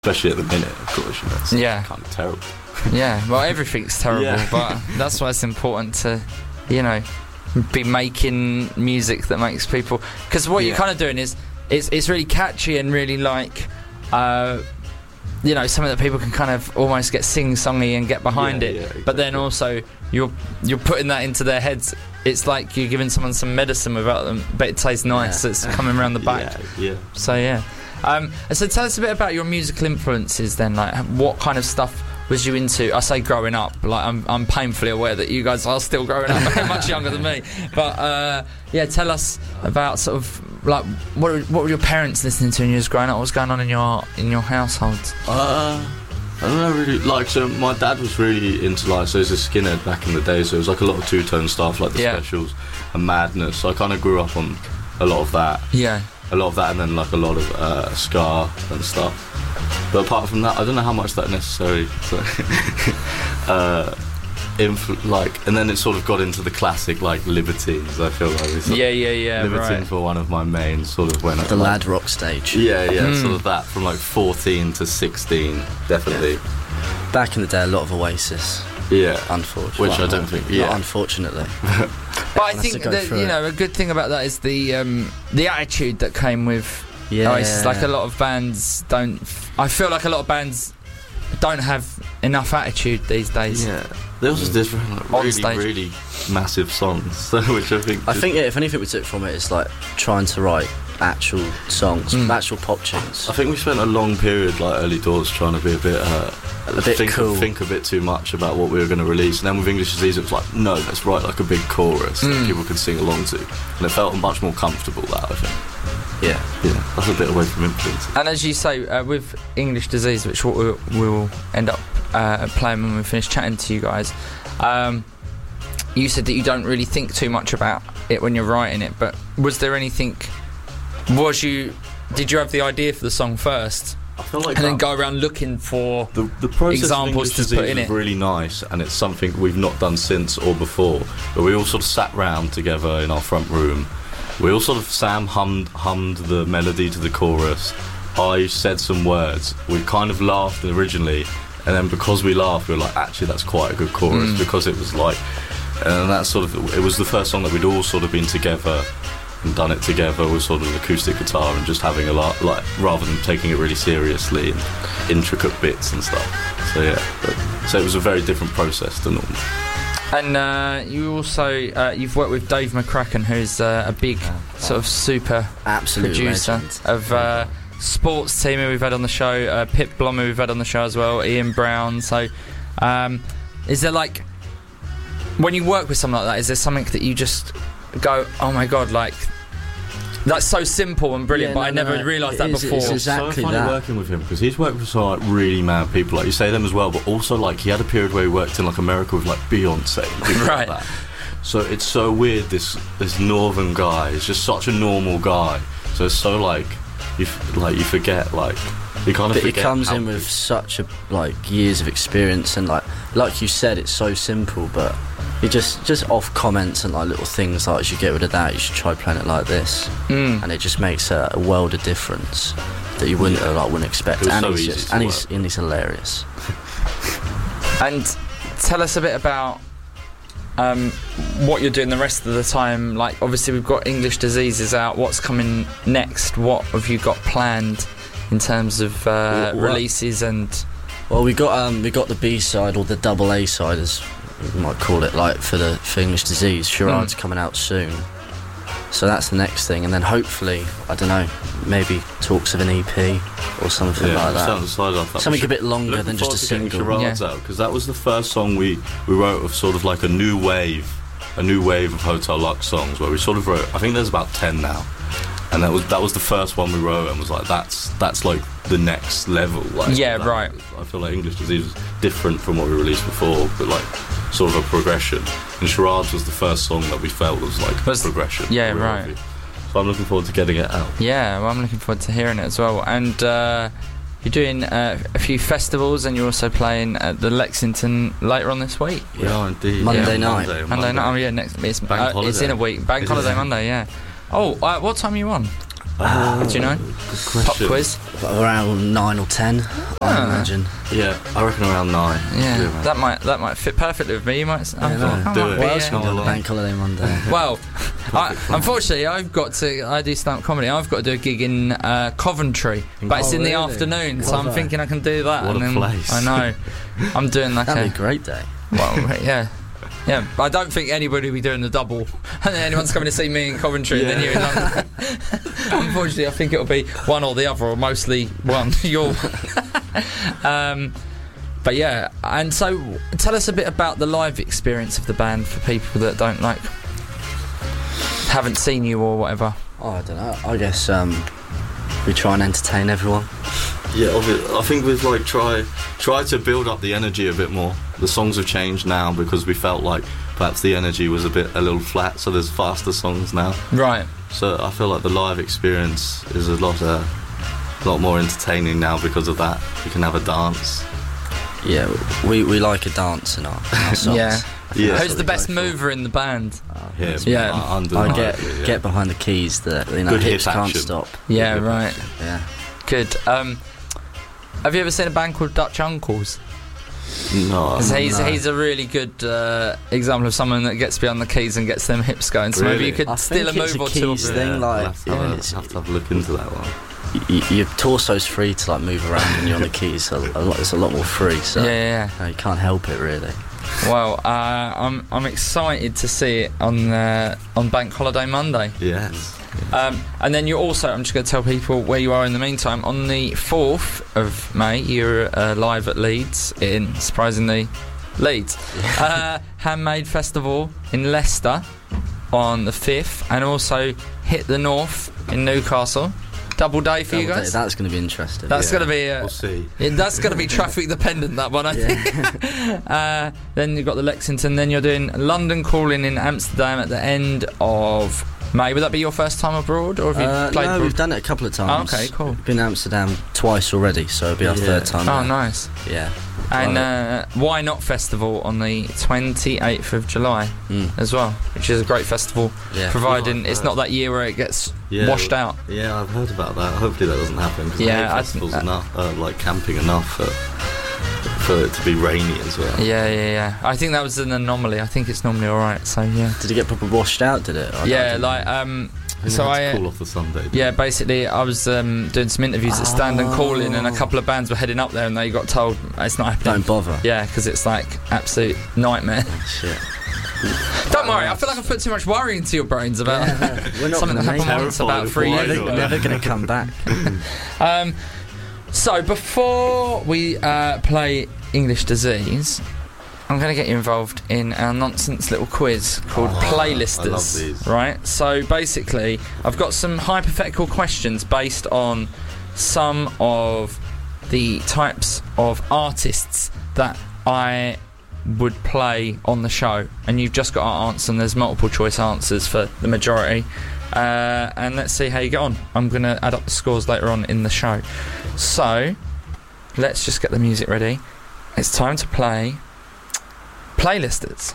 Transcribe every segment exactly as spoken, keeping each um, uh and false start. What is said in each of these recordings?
especially at the minute, of course, you know, it's yeah. kind of terrible. Yeah, well, everything's terrible, yeah. But that's why it's important to, you know, be making music that makes people... Because what yeah. you're kind of doing is, it's it's really catchy and really, like, uh, you know, something that people can kind of almost get sing-songy and get behind yeah, it. Yeah, exactly. But then also, you're you're putting that into their heads. It's like you're giving someone some medicine without them, but it tastes nice. Yeah. It's coming around the back. Yeah, yeah. So, yeah. Um, so tell us a bit about your musical influences then. Like, what kind of stuff was you into? I say growing up, like I'm, I'm painfully aware that you guys are still growing up, much younger than me. But uh, yeah, tell us about sort of like what what were your parents listening to when you was growing up? What was going on in your in your household? Uh, I don't know really. Like, so my dad was really into like so he was a skinhead back in the day, so it was like a lot of two tone stuff, like the yeah. Specials and Madness. So I kind of grew up on a lot of that. Yeah. A lot of that, and then like a lot of uh, ska and stuff. But apart from that, I don't know how much that necessarily. So, uh, influ- like, and then it sort of got into the classic like Libertines. I feel like it's yeah, yeah, yeah. Libertines right. were one of my main sort of when the like, lad rock stage. Yeah, yeah, mm. sort of that from like fourteen to sixteen, definitely. Yeah. Back in the day, a lot of Oasis. Yeah, unfortunately. Which well, I don't think. Yeah, not unfortunately. But I think that, you know, a good thing about that is the um, the attitude that came with yeah. Oasis. Like a lot of bands don't. F- I feel like a lot of bands don't have enough attitude these days. Yeah, there was just different, like, really, stage. really massive songs, which I think. I think yeah, if anything we took from it is like trying to write actual songs, mm. actual pop tunes. I think we spent a long period, like early doors, trying to be a bit, uh, a bit think, cool. think a bit too much about what we were going to release. And then with English Disease, it was like, no, let's write like a big chorus mm. that people could sing along to, and it felt much more comfortable. That I think. Yeah, yeah, that's a bit away from influence. And as you say, uh, with English Disease, which we'll, we'll end up uh, playing when we finish chatting to you guys, um, you said that you don't really think too much about it when you're writing it. But was there anything? Was you? Did you have the idea for the song first? I feel like and then go around looking for the, the process examples of to put in is it. Really nice, and it's something we've not done since or before. But we all sort of sat round together in our front room. We all sort of Sam hummed hummed the melody to the chorus. I said some words. We kind of laughed originally, and then because we laughed, we were like, actually, that's quite a good chorus mm. because it was like, and that sort of it was the first song that we'd all sort of been together and done it together with sort of an acoustic guitar and just having a lot, like, rather than taking it really seriously and intricate bits and stuff. So yeah, but, so it was a very different process to normal. And uh, you also uh, you've worked with Dave McCracken, who's uh, a big sort of super Absolute producer legend. of uh, Sports Team who we've had on the show, uh, Pip Blom who we've had on the show as well, Ian Brown. So um, is there like, when you work with someone like that, is there something that you just go, oh my god, like that's so simple and brilliant, yeah, but no, I never no, realised that is, before. It's exactly it's so funny that. working with him because he's worked with some like really mad people, like you say them as well, but also like he had a period where he worked in like America with like Beyonce, people right. like that. So it's so weird. This this northern guy is just such a normal guy. So it's so like you f- like you forget like you kind of. But forget he comes how in with such a like years of experience and like like you said, it's so simple, but. You just just off comments and like little things like, you should get rid of that, you should try playing it like this, mm. and it just makes a, a world of difference that you wouldn't yeah. like wouldn't expect. And so he's easy just to and work. he's and he's hilarious. And tell us a bit about um, what you're doing the rest of the time. Like obviously we've got English Diseases out. What's coming next? What have you got planned in terms of uh, what, what? releases and? Well, we got um we got the B side or the double A side as you might call it, like for the for English Disease. Charades mm. coming out soon, so that's the next thing, and then hopefully, I don't know, maybe talks of an E P or something yeah, like that. that. Something a bit longer than just a single. Charades yeah. out because that was the first song we we wrote of sort of like a new wave, a new wave of Hotel Lux songs where we sort of wrote. I think there's about ten now. And that was that was the first one we wrote, and was like that's that's like the next level. Like, yeah, that, right. I feel like English Disease was different from what we released before, but like sort of a progression. And Charades was the first song that we felt was like was, progression. Yeah, right. Happy. So I'm looking forward to getting it out. Yeah, well, I'm looking forward to hearing it as well. And uh, you're doing uh, a few festivals, and you're also playing at the Lexington later on this week. We are indeed. Monday yeah, night. Monday, Monday night. Oh yeah, next. It's, Bank uh, holiday. It's in a week. Bank holiday yeah. Monday. Yeah. Oh, uh, what time are you on? Uh, Do you know? Good Pop question. quiz. Around nine or ten, I Ah. imagine. Yeah, I reckon around nine. Yeah, man. that might that might fit perfectly with me. You might. I Yeah, thought, no. I Do might it. be, What else uh, can we do on along. Bank Holiday Monday? Well, I, Perfect fun. unfortunately, I've got to. I do stand-up comedy. I've got to do a gig in uh, Coventry, but it's Oh, in the really? afternoon, so What I'm about? thinking I can do that. What and a then, place. I know. I'm doing like That'd a be a great day. well, yeah. Yeah, I don't think anybody will be doing the double, and then anyone's coming to see me in Coventry, and then you in London. Unfortunately, I think it'll be one or the other, or mostly one. You're. um, but yeah, and so tell us a bit about the live experience of the band for people that don't like, haven't seen you or whatever. Oh, I don't know. I guess um, we try and entertain everyone. Yeah, obvi- I think we've like try try to build up the energy a bit more. The songs have changed now because we felt like perhaps the energy was a bit a little flat, so there's faster songs now. Right. So I feel like the live experience is a lot uh, lot more entertaining now because of that. You can have a dance. Yeah, we, we like a dance in our, in our songs. Yeah. Yeah, Who's so the we best go for- mover in the band? Yeah, Yeah. uh, I undeniably, get yeah. get behind the keys that you know Good hip hips can't action. stop. Yeah, Good right. Yeah. Good. Um, have you ever seen a band called Dutch Uncles? No, 'Cause he's no. he's a really good uh, example of someone that gets behind the keys and gets them hips going. So maybe Really? you could I steal a think it's move a or two. keys Off thing, yeah, like, we'll have, to have, yeah, a, it's- have to have a look into that one. Y- y- your torso's free to like move around when you're on the keys. So a lot, it's a lot more free. So Yeah, yeah, no, you can't help it really. yeah. Well, uh, I'm I'm excited to see it on uh, on Bank Holiday Monday. Yes. Um, and then you're also, I'm just going to tell people where you are in the meantime. On the fourth of May, you're uh, live at Leeds in, surprisingly, Leeds. uh, Handmade Festival in Leicester on the fifth, and also Hit the North in Newcastle. Double day for you Double day, guys. That's going to be interesting. That's Yeah, going to be. Uh, We'll see. yeah, that's going to be traffic dependent, that one, I think. uh, then you've got the Lexington. Then you're doing London Calling in Amsterdam at the end of May. Would that be your first time abroad, or have you Uh, played no, abroad? we've done it a couple of times. Oh, okay, cool. Been to Amsterdam twice already, so it'll be our Yeah. third time. Oh, there. nice. Yeah. And Love uh, Why Not Festival on the twenty-eighth of July Mm. as well, which is a great festival, Yeah. Oh, providing I've it's heard. not that year where it gets Yeah, washed out. Yeah, I've heard about that. Hopefully that doesn't happen. Because Yeah, the I festival's think that- enough, uh, like camping enough for, for it to be rainy as well. Yeah, yeah, yeah. I think that was an anomaly. I think it's normally all right. So yeah. Did it get proper washed out? Did it? Or Yeah, didn't like it? um. I think So they had I, to uh, call off the Sunday. Yeah, basically, I was um, doing some interviews at Stand and Calling, and a couple of bands were heading up there, and they got told it's not happening. Don't bother. Yeah, because it's like absolute nightmare. Shit. Don't worry, I feel like I've put too much worry into your brains about We're not something that gonna happened make- once about three Terrified years of ago. what Never going to come back. Um, so before we uh, play English Disease, I'm going to get you involved in our nonsense little quiz called Oh, Playlisters. I love these. Right? So basically, I've got some hypothetical questions based on some of the types of artists that I would play on the show, and you've just got to answer, and there's multiple choice answers for the majority. Uh, and let's see how you get on. I'm going to add up the scores later on in the show. So, let's just get the music ready. It's time to play Playlisters.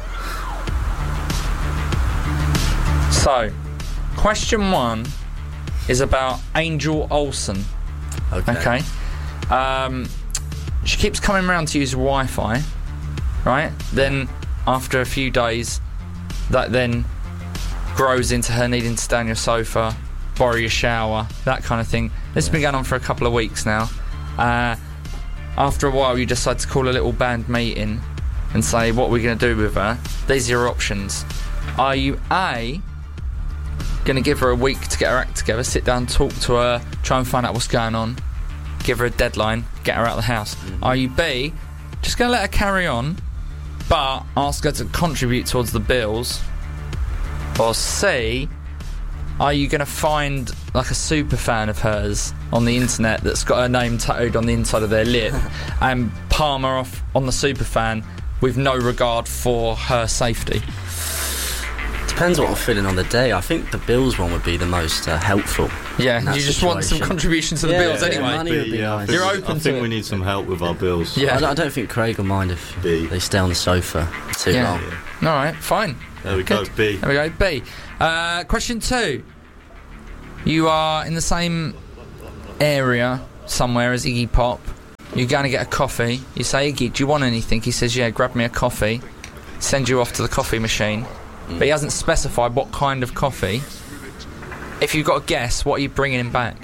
So, question one is about Angel Olsen. Okay. Okay. Um, she keeps coming around to use Wi-Fi, right? Then, after a few days, that then grows into her needing to stay on your sofa, borrow your shower, that kind of thing. This has been going on for a couple of weeks now. Uh, after a while, you decide to call a little band meeting and say, what are we going to do with her? These are your options. Are you A, going to give her a week to get her act together, sit down, talk to her, try and find out what's going on, give her a deadline, get her out of the house? Mm-hmm. Are you B, just going to let her carry on, but ask her to contribute towards the bills? Or C, are you going to find like a super fan of hers on the internet that's got her name tattooed on the inside of their lip and palm her off on the super fan with no regard for her safety? Depends what I'm feeling on the day. I think the Bills one would be the most uh, helpful. Yeah, in you that just want some situation. contribution to the Yeah, bills yeah, anyway. money would be yeah, I nice. think, You're I open think to we it. need some help with our bills. Yeah. I, don't, I don't think Craig will mind if B. they stay on the sofa too Yeah. long. Alright, fine. There we Good. go, B. There we go, B. Uh, question two. You are in the same area somewhere as Iggy Pop. You're going to get a coffee. You say, Iggy, do you want anything? He says, yeah, grab me a coffee. Send you off to the coffee machine. Mm. But he hasn't specified what kind of coffee. If you've got a guess, what are you bringing him back?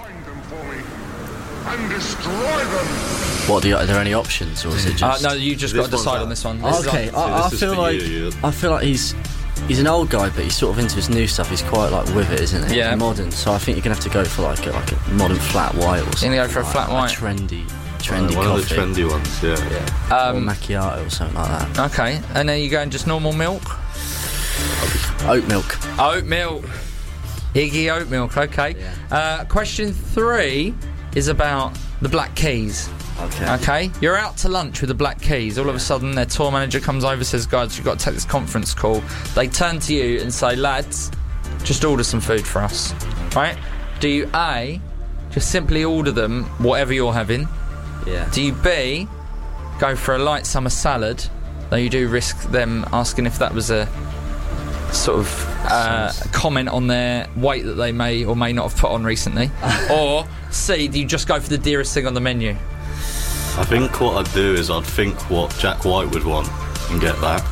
And destroy them. What, do you, are there any options, or is it just... Uh, no, you just got to decide on this one. This okay, is I, I this feel is for like you, yeah. I feel like he's he's an old guy, but he's sort of into his new stuff. He's quite like with it, isn't he? Yeah. He's modern, so I think you're gonna have to go for like a, like a modern flat white or something. You're gonna go for a like, flat white? A trendy, trendy Uh, one coffee. of the trendy ones, yeah. yeah. Um, or macchiato or something like that. Okay, and then you going just normal milk? Oat milk. Oat milk. Iggy oat milk, okay. Yeah. Uh, question three is about the Black Keys. Okay. Okay, you're out to lunch with the Black Keys. All of a sudden, their tour manager comes over, says, guys, you've got to take this conference call. They turn to you and say, lads, just order some food for us. Right? Do you A, just simply order them whatever you're having? Yeah. Do you B, go for a light summer salad, though you do risk them asking if that was a sort of uh, comment on their weight that they may or may not have put on recently? Or C, do you just go for the dearest thing on the menu? I think what I'd do is I'd think what Jack White would want and get that.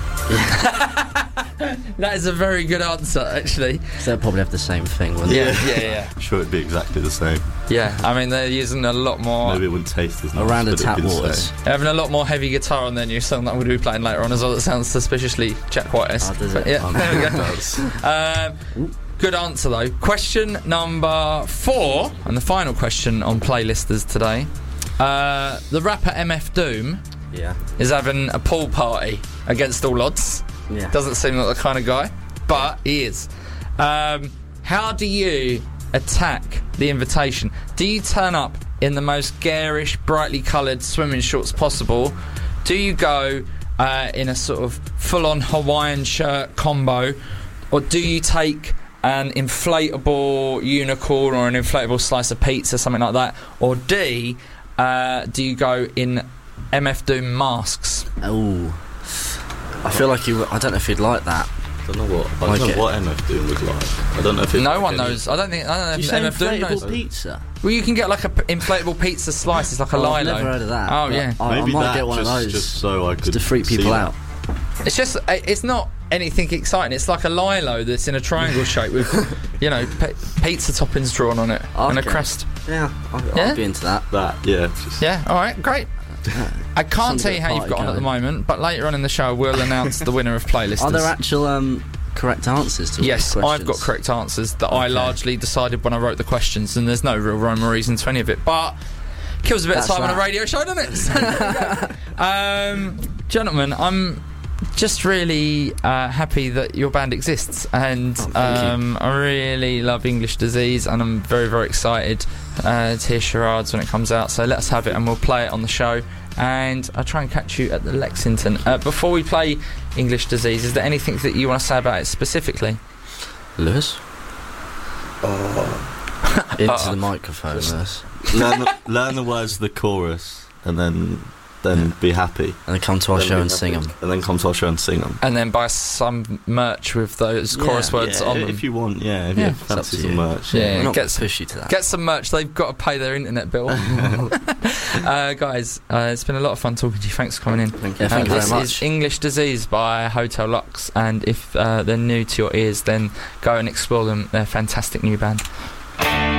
That is a very good answer, actually. So they'll probably have the same thing, wouldn't Yeah, they? yeah, yeah. I'm sure it'd be exactly the same. Yeah, I mean, they're using a lot more... Maybe it wouldn't taste as nice. Around the but it'd tap be the waters. same. having a lot more heavy guitar on their new song that I'm going to be playing later on as well. That sounds suspiciously Jack White-esque. Oh, does But it? yeah, Oh, there we It go. does. Um, good answer, though. Question number four, and the final question on playlisters today. Uh, the rapper M F Doom Yeah. is having a pool party against all odds. Yeah. Doesn't seem like the kind of guy, but he is. Um, how do you attack the invitation? Do you turn up in the most garish, brightly coloured swimming shorts possible? Do you go uh, in a sort of full-on Hawaiian shirt combo? Or do you take an inflatable unicorn or an inflatable slice of pizza, something like that? Or D, uh, do you go in M F Doom masks? Oh. I feel like you. I don't know if you'd like that. I don't know what. I Like don't know it. what M F Doom was like. I don't know if it's No like one any- knows. I don't think. I don't know Did you if say M F Doom inflatable knows. pizza? Well, you can get like a p- inflatable pizza slice. It's like a Oh, lilo. I've never heard of that. Oh but yeah. I, I Maybe might that get one just, of those just so I could to freak see people that. out. It's just. It's not anything exciting. It's like a lilo that's in a triangle shape with, you know, p- pizza toppings drawn on it and a Okay. crust. Yeah, I'll, Yeah? I'll be into that. That, yeah. Just, Yeah. All right. Great. I can't Sounds tell like you a how you've party got on at the going. moment, but later on in the show we'll announce the winner of playlisters. Are there actual um, correct answers to all Yes, these I've got questions? correct answers that I Okay. largely decided when I wrote the questions, and there's no real rhyme or reason to any of it. But kills a bit That's of time on that. a radio show, doesn't it? So there you go. um, gentlemen, I'm just really uh, happy that your band exists, and Oh, thank you. um, I really love English Disease, and I'm very, very excited uh, to hear Charades when it comes out. So let's have it, and we'll play it on the show. And I'll try and catch you at the Lexington. Uh, before we play English Disease, is there anything that you want to say about it specifically? Lewis? Into Uh, the microphone, Lewis. learn, the, learn the words of the chorus and then then be happy. And then come to our Then show be and sing happy. them. And then come to our show and sing them. And then buy some merch with those Yeah, chorus words yeah, on them. if you want, yeah. If Yeah. you It's up fancy to some you. merch. Yeah. We're not get- pushy to that. Get some merch. They've got to pay their internet bill. uh, guys, uh, it's been a lot of fun talking to you. Thanks for coming in. Thank Yeah, you. thank you Uh, very this much. is English Disease by Hotel Lux, and if uh, they're new to your ears, then go and explore them. They're a fantastic new band.